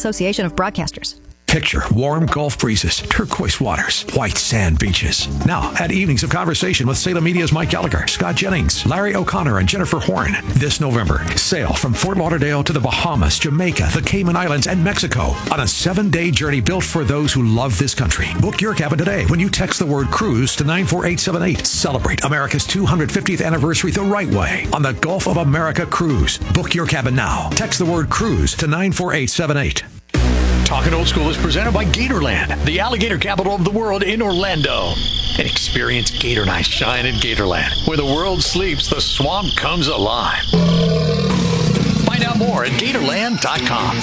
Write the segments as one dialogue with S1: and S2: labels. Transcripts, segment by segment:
S1: Association of Broadcasters.
S2: Picture warm Gulf breezes, turquoise waters, white sand beaches. Now, at Evenings of Conversation with Salem Media's Mike Gallagher, Scott Jennings, Larry O'Connor, and Jennifer Horn. This November, sail from Fort Lauderdale to the Bahamas, Jamaica, the Cayman Islands, and Mexico on a 7-day journey built for those who love this country. Book your cabin today when you text the word cruise to 94878. Celebrate America's 250th anniversary the right way on the Gulf of America Cruise. Book your cabin now. Text the word cruise to 94878.
S3: Talking Old School is presented by Gatorland, the alligator capital of the world in Orlando. And experience Gator Night Shine in Gatorland. Where the world sleeps, the swamp comes alive. Find out more at Gatorland.com.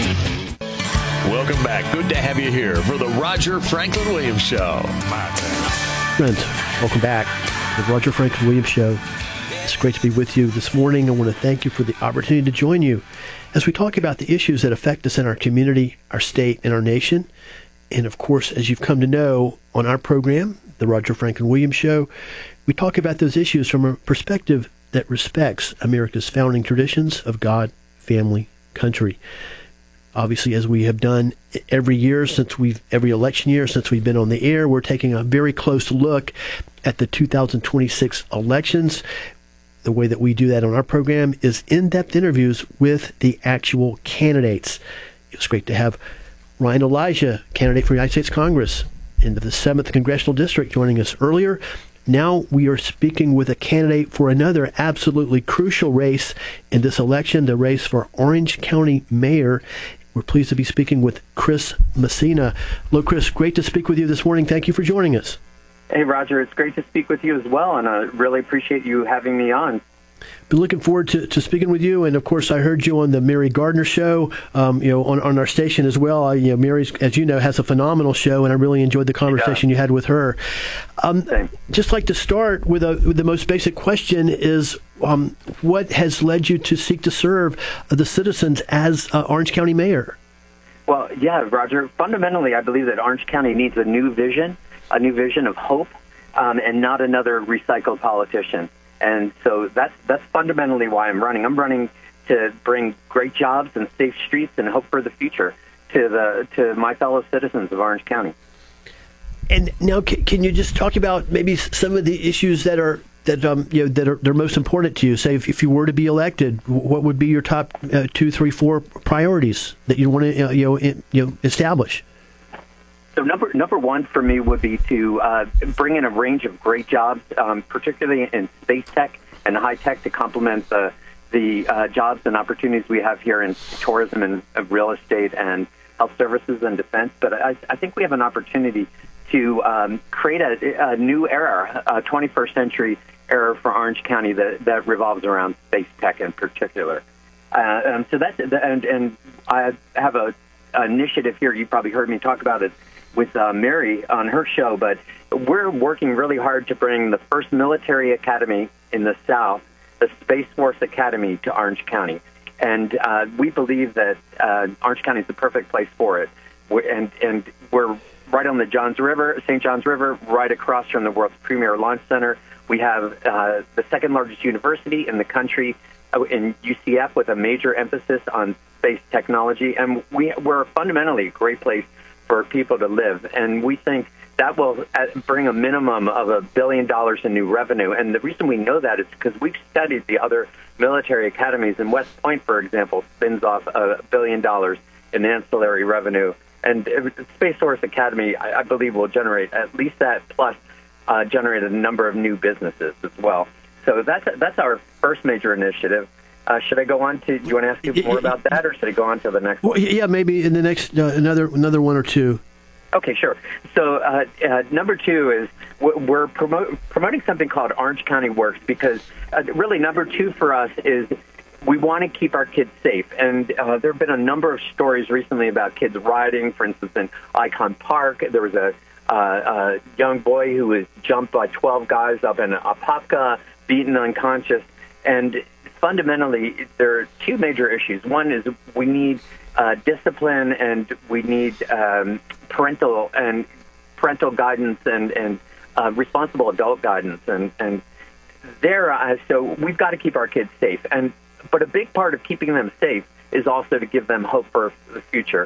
S3: Welcome back. Good to have you here for the Roger Franklin Williams Show.
S4: Friends, welcome back to the Roger Franklin Williams Show. It's great to be with you this morning. I want to thank you for the opportunity to join you as we talk about the issues that affect us in our community, our state, and our nation. And of course, as you've come to know on our program, the Roger Franklin Williams Show, we talk about those issues from a perspective that respects America's founding traditions of God, family, country. Obviously, as we have done every election year since we've been on the air, we're taking a very close look at the 2026 elections. The way that we do that on our program is in-depth interviews with the actual candidates. It was great to have Ryan Elijah, candidate for United States Congress in the 7th Congressional District, joining us earlier. Now we are speaking with a candidate for another absolutely crucial race in this election, the race for Orange County Mayor. We're pleased to be speaking with Chris Messina. Hello, Chris. Great to speak with you this morning. Thank you for joining us.
S5: Hey, Roger. It's great to speak with you as well, and I really appreciate you having me on.
S4: Been looking forward to speaking with you, and of course, I heard you on the Mary Gardner show, on our station as well. Mary, as you know, has a phenomenal show, and I really enjoyed the conversation you had with her. Just like to start with the most basic question is, what has led you to seek to serve the citizens as Orange County Mayor?
S5: Well, yeah, Roger. Fundamentally, I believe that Orange County needs a new vision of hope, and not another recycled politician. And so that's fundamentally why I'm running. I'm running to bring great jobs and safe streets and hope for the future to my fellow citizens of Orange County.
S4: And now, can you just talk about maybe some of the issues that are most important to you? Say, if you were to be elected, what would be your top 2, 3, 4 priorities that you want to establish?
S5: So number one for me would be to bring in a range of great jobs, particularly in space tech and high tech, to complement the jobs and opportunities we have here in tourism and real estate and health services and defense. But I think we have an opportunity to create a new era, a 21st century era for Orange County that revolves around space tech in particular. So that's and I have an initiative here. You probably heard me talk about it with Mary on her show, but we're working really hard to bring the first military academy in the South, the Space Force Academy, to Orange County. And we believe that Orange County is the perfect place for it. And we're right on the St. Johns River, right across from the world's premier launch center. We have the second largest university in the country in UCF, with a major emphasis on space technology. And we're fundamentally a great place for people to live, and we think that will bring a minimum of $1 billion in new revenue. And the reason we know that is because we've studied the other military academies, and West Point, for example, spins off $1 billion in ancillary revenue. And Space Force Academy, I believe, will generate at least that, plus generate a number of new businesses as well. So that's our first major initiative. Should I go on to? Do you want to ask you more about that, or should I go on to the next one?
S4: Yeah, maybe in the next another one or two.
S5: Okay, sure. So number two is we're promoting something called Orange County Works, because really number two for us is we want to keep our kids safe. And there have been a number of stories recently about kids rioting. For instance, in Icon Park, there was a young boy who was jumped by 12 guys up in Apopka, beaten unconscious. And fundamentally, there are two major issues. One is we need discipline, and we need parental guidance and responsible adult guidance. And there, so we've got to keep our kids safe. But a big part of keeping them safe is also to give them hope for the future.